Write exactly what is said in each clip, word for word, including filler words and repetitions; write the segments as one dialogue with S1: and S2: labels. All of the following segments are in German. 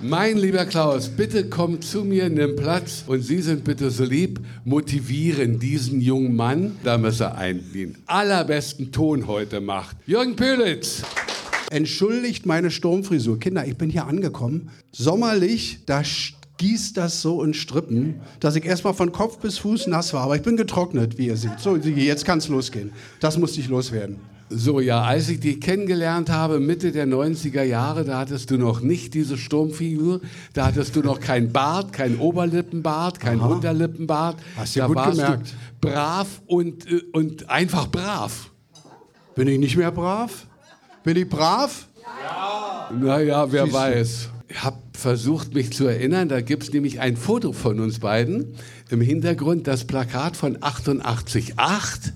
S1: Mein lieber Klaus, bitte komm zu mir, nimm Platz und Sie sind bitte so lieb, motivieren diesen jungen Mann, damit er einen den allerbesten Ton heute macht. Jürgen Pölitz.
S2: Entschuldigt meine Sturmfrisur. Kinder, ich bin hier angekommen. Sommerlich, da gießt das so in Strippen, dass ich erstmal von Kopf bis Fuß nass war. Aber ich bin getrocknet, wie ihr seht. So, jetzt kann es losgehen. Das musste ich loswerden.
S1: So, ja, als ich dich kennengelernt habe, Mitte der neunziger Jahre, da hattest du noch nicht diese Sturmfigur, da hattest du noch kein Bart, kein Oberlippenbart, kein Aha. Unterlippenbart.
S2: Hast du
S1: da
S2: gut
S1: warst
S2: gemerkt.
S1: Du brav und, und einfach brav.
S2: Bin ich nicht mehr brav? Bin ich brav?
S1: Ja. Naja, wer Siehst weiß. Ich habe versucht, mich zu erinnern, da gibt es nämlich ein Foto von uns beiden. Im Hintergrund das Plakat von achtundachtzig Komma acht.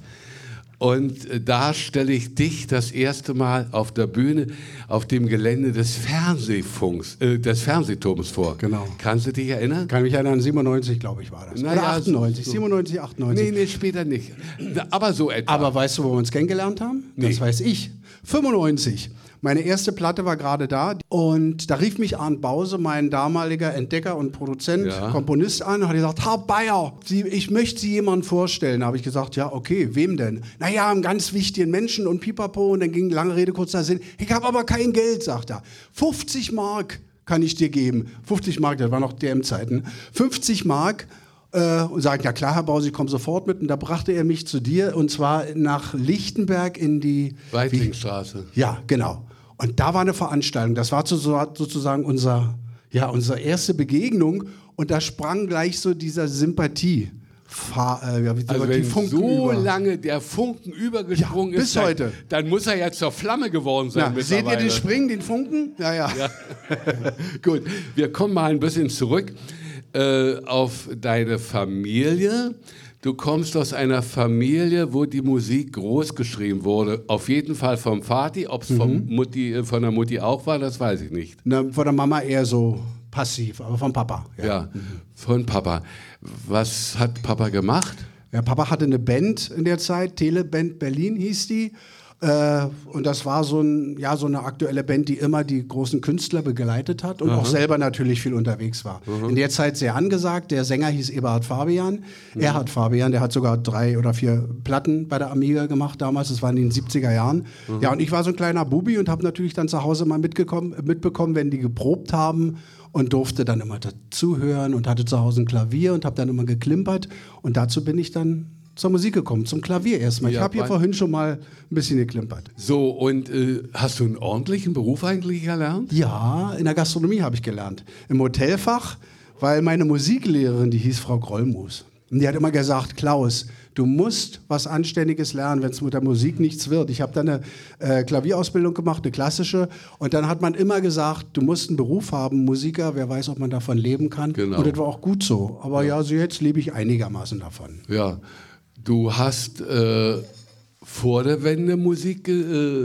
S1: Und da stelle ich dich das erste Mal auf der Bühne auf dem Gelände des Fernsehfunks, äh, des Fernsehturms vor.
S2: Genau.
S1: Kannst du dich erinnern?
S2: Kann mich erinnern, siebenundneunzig, glaube ich, war das.
S1: Naja,
S2: Oder achtundneunzig,
S1: so.
S2: siebenundneunzig, achtundneunzig.
S1: Nee, nee, später nicht. Aber so etwa.
S2: Aber weißt du, wo wir uns kennengelernt haben?
S1: Nee.
S2: Das weiß ich. fünfundneunzig. Meine erste Platte war gerade da und da rief mich Arndt Bause, mein damaliger Entdecker und Produzent, ja. Komponist an und hat gesagt, Herr Bayer, Sie, ich möchte Sie jemandem vorstellen. Da habe ich gesagt, ja, okay, wem denn? Naja, einen ganz wichtigen Menschen und pipapo. Und dann ging lange Rede, kurzer Sinn. Ich habe aber kein Geld, sagt er. fünfzig Mark kann ich dir geben. fünfzig Mark, das war noch D M-Zeiten. fünfzig Mark. Äh, und sagt, ja klar, Herr Bause, ich komme sofort mit. Und da brachte er mich zu dir und zwar nach Lichtenberg in die...
S1: Weitlingstraße.
S2: Ja, genau. Und da war eine Veranstaltung. Das war sozusagen unser, ja, unsere erste Begegnung. Und da sprang gleich so dieser Sympathie. Fahr, äh, ja, wie
S1: also
S2: die
S1: wenn
S2: Funken
S1: so
S2: über.
S1: lange der Funken übergesprungen
S2: ja,
S1: ist,
S2: bis
S1: dann,
S2: heute.
S1: dann muss er ja zur Flamme geworden sein.
S2: Ja, seht ihr den Springen, den Funken? Ja, ja.
S1: ja. Gut, wir kommen mal ein bisschen zurück äh, auf deine Familie. Du kommst aus einer Familie, wo die Musik groß geschrieben wurde. Auf jeden Fall vom Vati. Ob es mhm. von der Mutti auch war, das weiß ich nicht.
S2: Na, von der Mama eher so passiv, aber vom Papa.
S1: Ja, ja mhm. von Papa. Was hat Papa gemacht?
S2: Ja, Papa hatte eine Band in der Zeit, Teleband Berlin hieß die. Äh, und das war so, ein, ja, so eine aktuelle Band, die immer die großen Künstler begleitet hat und Aha. auch selber natürlich viel unterwegs war. Aha. In der Zeit sehr angesagt. Der Sänger hieß Eberhard Fabian. Mhm. Erhard Fabian, der hat sogar drei oder vier Platten bei der Amiga gemacht damals. Das war in den siebziger Jahren. Mhm. Ja, und ich war so ein kleiner Bubi und habe natürlich dann zu Hause mal mitgekommen, mitbekommen, wenn die geprobt haben. Und durfte dann immer dazuhören und hatte zu Hause ein Klavier und habe dann immer geklimpert. Und dazu bin ich dann zur Musik gekommen, zum Klavier erstmal. Ja, ich habe hier vorhin schon mal ein bisschen geklimpert.
S1: So, und äh, hast du einen ordentlichen Beruf eigentlich erlernt?
S2: Ja, in der Gastronomie habe ich gelernt. Im Hotelfach, weil meine Musiklehrerin, die hieß Frau Grollmus. Und die hat immer gesagt, Klaus, du musst was Anständiges lernen, wenn es mit der Musik nichts wird. Ich habe dann eine äh, Klavierausbildung gemacht, eine klassische. Und dann hat man immer gesagt, du musst einen Beruf haben, Musiker, wer weiß, ob man davon leben kann.
S1: Genau.
S2: Und das war auch gut so. Aber ja, ja so jetzt lebe ich einigermaßen davon.
S1: Ja, du hast äh, vor der Wende Musik äh,